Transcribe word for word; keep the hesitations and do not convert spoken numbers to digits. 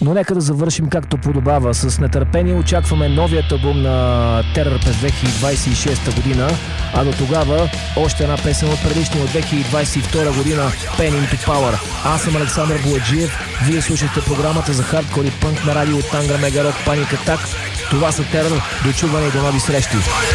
Но нека да завършим както подобава. С нетърпение очакваме новият албум на Терър през две хиляди двадесет и шеста година, а до тогава още една песен от предишния от две хиляди двадесет и втора година, Pain into Power. Аз съм Александър Бояджиев, вие слушате програмата за хардкор и пънк на радио Тангра Мега Рок Паник Атак. Това са Терър, до чуване и до нови срещи.